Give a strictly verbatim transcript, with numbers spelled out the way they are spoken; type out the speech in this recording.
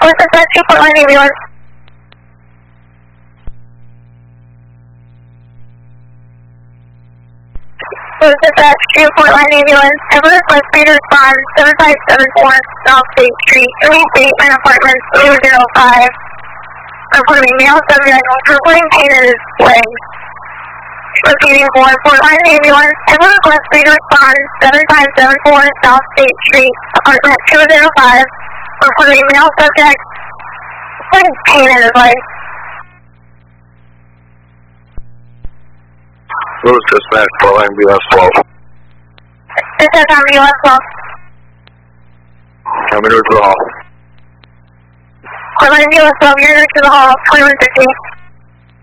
Source dispatch two Fort Line ambulance. Source dispatch two Fort Line ambulance. Everett West Major respond seven five seven four South State Street, three eight nine apartments, zero zero five. Reporting male subject with crippling pain in his legs. Repeating for Fort Line ambulance. Everett West Major respond seven five seven four South State Street, apartment two zero five. Reporting male subject with pain in his legs. Louis dispatch, Fort Line B S twelve. Dispatch on B S twelve. Coming to the hall. Fort Line B S twelve, you're to the hall, twenty-one fifty.